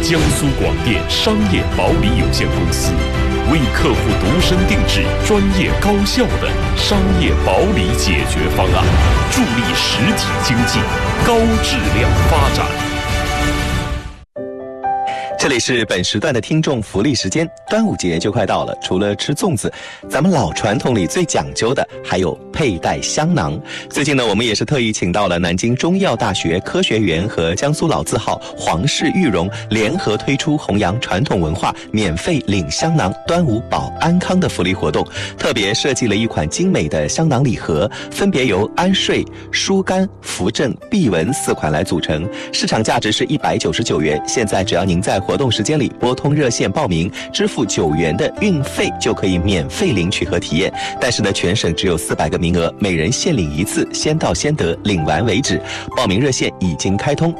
江苏广电商业保理有限公司，为客户独身定制专业高效的商业保理解决方案，助力实体经济高质量发展。 这里是本时段的听众福利时间，端午节就快到了，除了吃粽子，咱们老传统里最讲究的还有佩戴香囊。最近呢，我们也是特意请到了南京中医药大学科学园和江苏老字号皇氏玉荣联合推出弘扬传统文化、免费领香囊、端午保安康的福利活动，特别设计了一款精美的香囊礼盒，分别由安睡、疏肝、扶正、避蚊4款来组成，市场价值是199元。现在只要您在活动时间里拨通热线报名，支付9元的运费，就可以免费领取和体验。但是呢，全省只有400个名额，每人限领1次，先到先得，领完为止。报名热线已经开通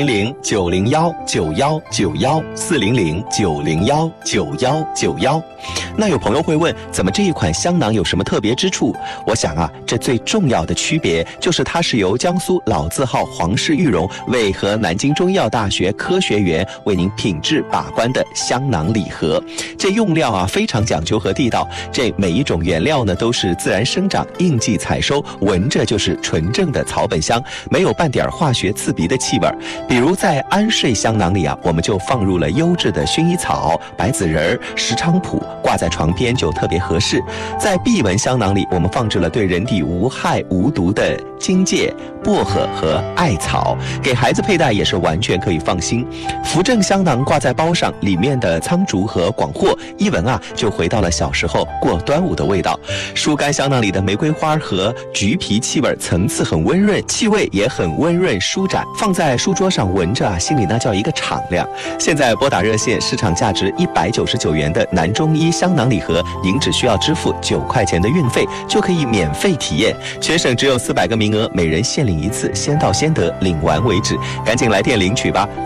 ，400-901-9191，400-901-9191。那有朋友会问，怎么这一款香囊有什么特别之处？我想啊，这最重要的区别就是它是由江苏老字号皇氏玉荣为和南京中医药大学科学园为您品质把关的香囊礼盒。这用料啊非常讲究和地道，这每一种原料呢都是自然生长、应季采收，闻着就是纯正的草本香，没有半点化学刺鼻的气味。比如在安睡香囊里啊，我们就放入了优质的薰衣草、白子仁、石菖蒲，挂在床边就特别合适。在避蚊香囊里，我们放置了对人体无害无毒的荆芥、薄荷和艾草，给孩子佩戴也是完全可以放心。扶正香囊挂在包上，里面的苍竹和广藿一闻啊，就回到了小时候过端午的味道。疏肝香囊里的玫瑰花和橘皮气味层次很温润，气味也很温润舒展，放在书桌上闻着啊，心里那叫一个敞亮。现在拨打热线，市场价值199元的南中医香囊礼盒，您只需要支付9块钱的运费，就可以免费体验。全省只有400个名额，每人限领1次，先到先得，领完为止。赶紧来电领取吧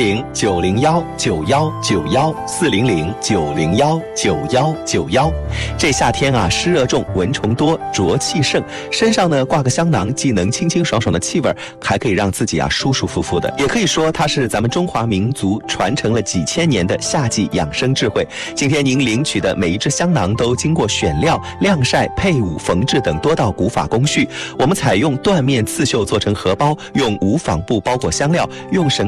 ，400-901-9191，400-901-9191。这夏天啊，湿热重，蚊虫多，浊气盛，身上呢挂个香囊，既能清清爽爽的气味，还可以让自己啊舒舒服服的。也可以说它是咱们中华民族传承了几千年的夏季养生智慧。今天您领取的每一只香囊都经过选料、晾晒、配伍、缝制等多道古法工序，我们采用缎面刺绣做成荷包，用无纺布包裹香料，用绳